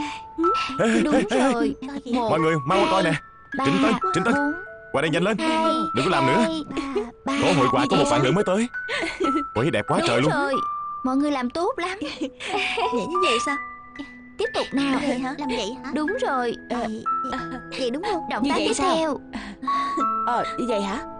Đúng rồi. Mọi người mau qua coi nè. Trịnh Tân, Trịnh Tân, 4, qua đây nhanh lên. 2, Đừng có làm nữa. 3. Cổ hội quà có một bạn nữa mới tới. Cô ấy đẹp quá trời Đúng luôn. rồi, mọi người làm tốt lắm. Vậy như vậy sao? Tiếp tục nào. Vậy hả? Làm vậy hả? Đúng rồi. Vậy đúng không? Động Như tác vậy tiếp sao? theo. Như vậy hả?